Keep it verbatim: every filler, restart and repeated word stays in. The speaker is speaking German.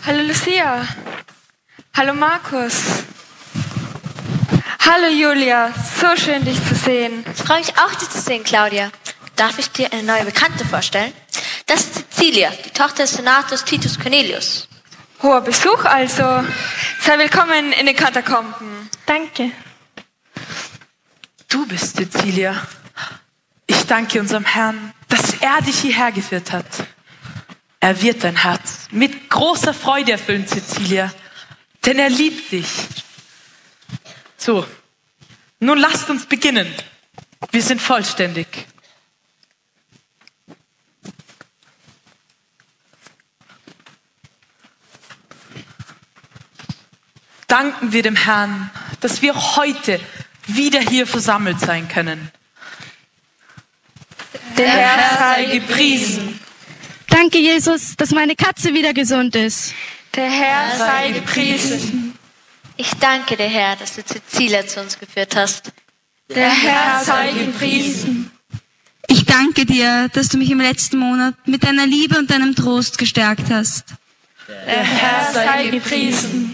Hallo Lucia. Hallo Markus. Hallo Julia, so schön dich zu sehen. Ich freue mich auch, dich zu sehen, Claudia. Darf ich dir eine neue Bekannte vorstellen? Das ist Cecilia, die Tochter des Senators Titus Cornelius. Hoher Besuch also. Sei willkommen in den Katakomben. Danke. Du bist Cecilia. Ich danke unserem Herrn, dass er dich hierher geführt hat. Er wird dein Herz mit großer Freude erfüllen, Cecilia, denn er liebt dich. So, nun lasst uns beginnen. Wir sind vollständig. Danken wir dem Herrn, dass wir heute wieder hier versammelt sein können. Der Herr sei gepriesen. Danke, Jesus, dass meine Katze wieder gesund ist. Der Herr sei gepriesen. Ich danke dir, Herr, dass du Cecilia zu uns geführt hast. Der Herr sei gepriesen. Ich danke dir, dass du mich im letzten Monat mit deiner Liebe und deinem Trost gestärkt hast. Der Herr sei gepriesen.